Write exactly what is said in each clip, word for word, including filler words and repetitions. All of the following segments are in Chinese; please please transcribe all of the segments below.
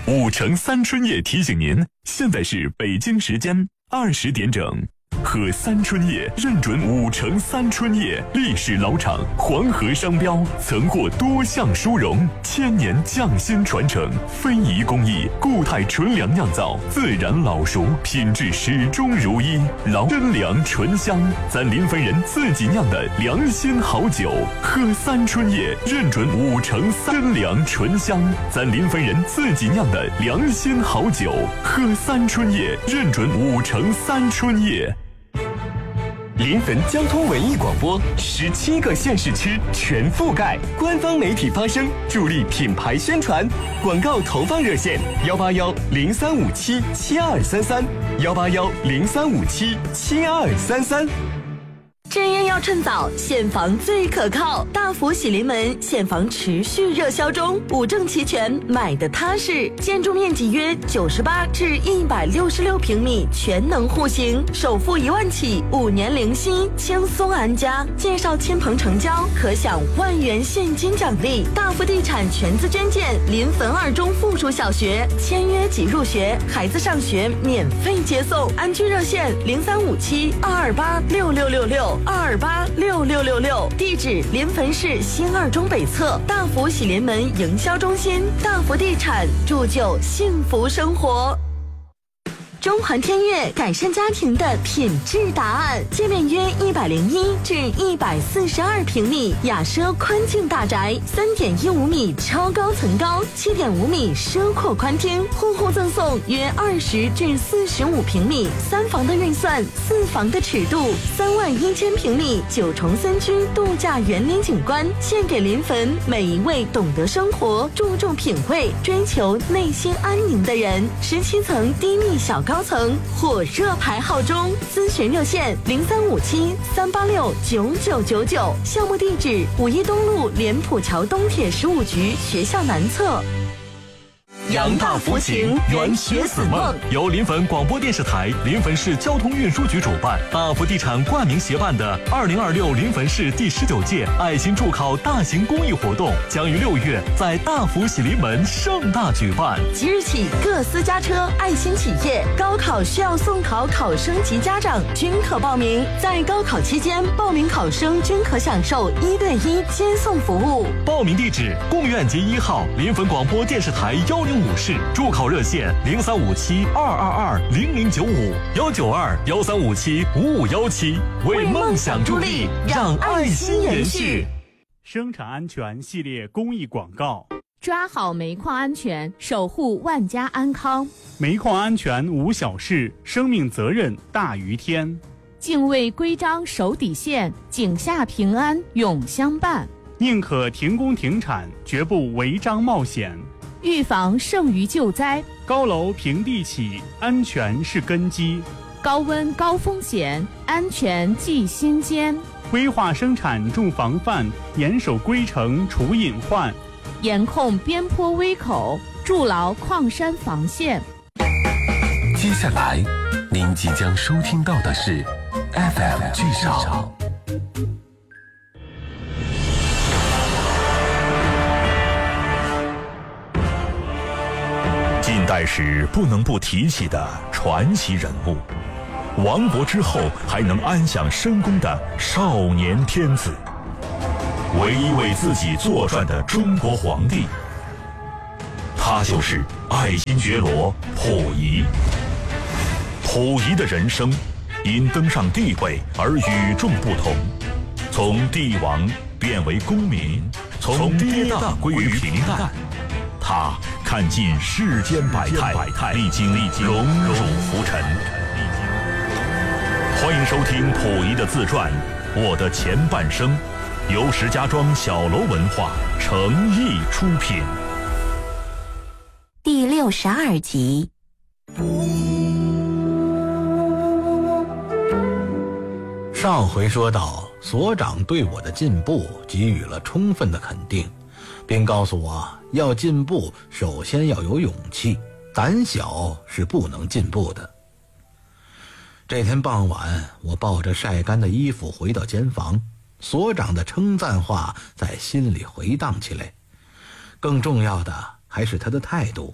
五城三春叶提醒您，现在是北京时间二十点整。喝三春叶认准五城三春叶，历史老厂，黄河商标，曾获多项殊荣，千年匠心传承，非遗工艺，固态纯粮酿造，自然老熟，品质始终如一，老真粮醇香，咱临汾人自己酿的良心好酒。喝三春叶认准五城三粮醇香，咱临汾人自己酿的良心好酒。喝三春叶认准五城三春叶。 临汾交通文艺广播，十七个县市区全覆盖，官方媒体发声，助力品牌宣传。广告投放热线：幺八幺零三五七七二三三，幺八幺零三五七七二三三。 置业要趁早，现房最可靠。大福喜临门现房持续热销中，五证齐全，买的踏实。建筑面积约九十八至一百六十六平米，全能户型，首付一万起，五年零息，轻松安家。介绍亲朋成交，可享万元现金奖励。大福地产全资捐建临汾二中附属小学，签约即入学，孩子上学免费接送。安居热线零三五七二二八六六六六。二二八六六六六，地址临汾市新二中北侧大福喜临门营销中心。大福地产，铸就幸福生活。中环天悦改善家庭的品质答案，界面约一百零一至一百四十二平米，雅奢宽净大宅，三点一五米超高层高，七点五米奢阔宽厅，户户赠送约二十至四十五平米，三房的预算，四房的尺度，三万一千平米，九重森区度假园林景观，献给临汾每一位懂得生活、注重品味、追求内心安宁的人。十七层低密小高层火热排号中，咨询热线零三五七三八六九九九九，项目地址五一东路莲浦桥东铁十五局学校南侧。 扬大福情，圆学子梦， 由临汾广播电视台、临汾市交通运输局主办，大福地产冠名协办的二零二六临汾市第十九届爱心助考大型公益活动，将于六月在大福喜临门盛大举办。 即日起，各私家车、爱心企业、高考需要送考考生及家长均可报名。在高考期间，报名考生均可享受一对一接送服务。 报名地址：贡院街一号临汾广播电视台幺零五室，助考热线零三五七二二二零零九五幺九二幺三五七五五幺七，为梦想助力，让爱心延续。 生产安全系列公益广告： 抓好煤矿安全，守护万家安康。 煤矿安全无小事，生命责任大于天。 敬畏规章守底线，井下平安永相伴。 宁可停工停产，绝不违章冒险。 预防胜于救灾， 高楼平地起，安全是根基。 高温高风险，安全记心间。 规划生产重防范，严守规程除隐患。 严控边坡危口，筑牢矿山防线。 接下来，您即将收听到的是 F M 剧场。 近代史不能不提起的传奇人物，亡国之后还能安享深宫的少年天子，唯一为自己作传的中国皇帝，他就是爱新觉罗溥仪。溥仪的人生因登上帝位而与众不同，从帝王变为公民，从跌宕归于平淡。他看尽世间百态，历经荣辱浮沉。欢迎收听溥仪的自传《我的前半生》，由石家庄小楼文化诚意出品。 第六十二集。 上回说到，所长对我的进步给予了充分的肯定，并告诉我要进步首先要有勇气，胆小是不能进步的。这天傍晚，我抱着晒干的衣服回到间房，所长的称赞话在心里回荡起来。更重要的还是他的态度，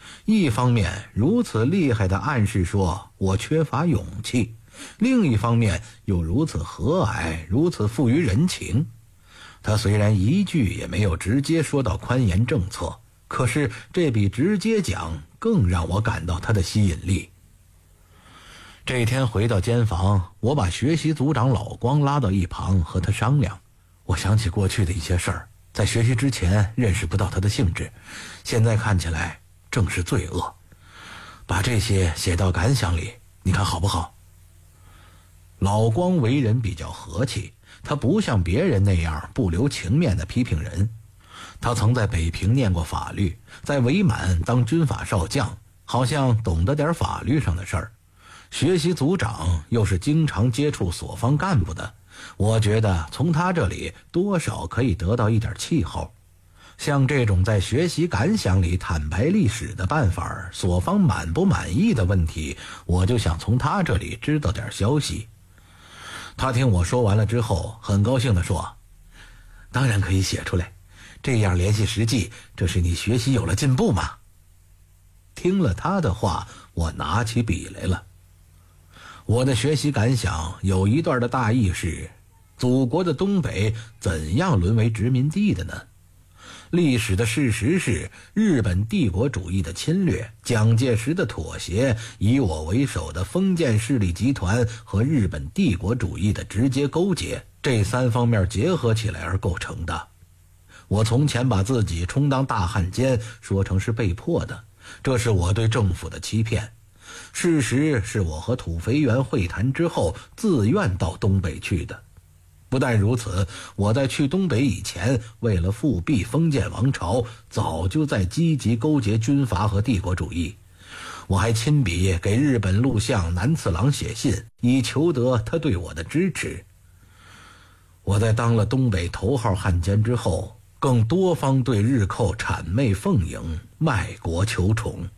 一方面如此厉害地暗示说我缺乏勇气，另一方面又如此和蔼，如此富于人情。他虽然一句也没有直接说到宽严政策，可是这比直接讲更让我感到他的吸引力。这天回到监房，我把学习组长老光拉到一旁和他商量。我想起过去的一些事儿，在学习之前认识不到他的性质，现在看起来正是罪恶。把这些写到感想里，你看好不好？老光为人比较和气，他不像别人那样不留情面地批评人。他曾在北平念过法律，在伪满当军法少将，好像懂得点法律上的事儿。学习组长又是经常接触所方干部的，我觉得从他这里多少可以得到一点气候。像这种在学习感想里坦白历史的办法，所方满不满意的问题，我就想从他这里知道点消息。他听我说完了之后，很高兴地说：当然可以写出来，这样联系实际，这是你学习有了进步吗？听了他的话，我拿起笔来了。我的学习感想有一段的大意是：祖国的东北怎样沦为殖民地的呢？历史的事实是日本帝国主义的侵略，蒋介石的妥协，以我为首的封建势力集团和日本帝国主义的直接勾结，这三方面结合起来而构成的。我从前把自己充当大汉奸说成是被迫的，这是我对政府的欺骗。事实是我和土肥原会谈之后自愿到东北去的。不但如此，我在去东北以前，为了复辟封建王朝，早就在积极勾结军阀和帝国主义。我还亲笔给日本陆相南次郎写信，以求得他对我的支持。我在当了东北头号汉奸之后，更多方对日寇谄媚奉迎，卖国求宠。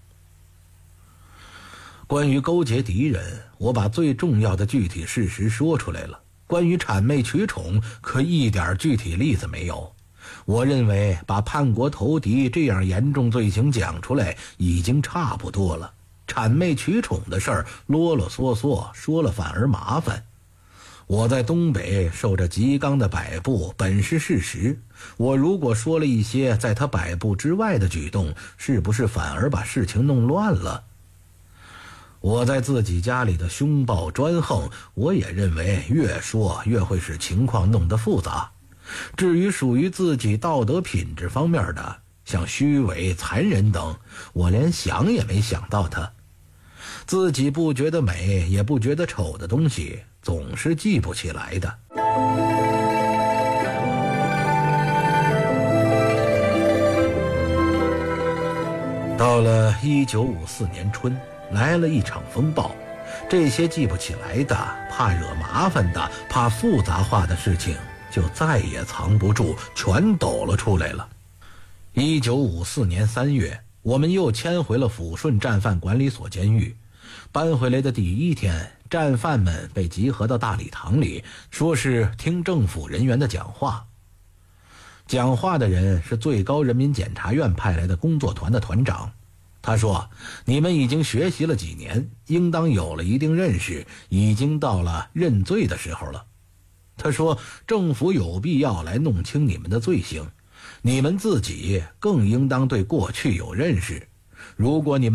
关于勾结敌人，我把最重要的具体事实说出来了。关于谄媚取宠，可一点具体例子没有。我认为把叛国投敌这样严重罪行讲出来已经差不多了，谄媚取宠的事儿啰啰嗦嗦说了反而麻烦。我在东北受着吉冈的摆布本是事实，我如果说了一些在他摆布之外的举动，是不是反而把事情弄乱了？我在自己家里的凶暴专横，我也认为越说越会使情况弄得复杂。至于属于自己道德品质方面的，像虚伪、残忍等，我连想也没想到它。自己不觉得美也不觉得丑的东西，总是记不起来的。到了一九五四年春，来了一场风暴，这些记不起来的、怕惹麻烦的、怕复杂化的事情，就再也藏不住，全抖了出来了。一九五四年三月，我们又迁回了抚顺战犯管理所监狱。搬回来的第一天，战犯们被集合到大礼堂里，说是听政府人员的讲话。讲话的人是最高人民检察院派来的工作团的团长。他说：你们已经学习了几年，应当有了一定认识，已经到了认罪的时候了。他说政府有必要来弄清你们的罪行，你们自己更应当对过去有认识。如果你们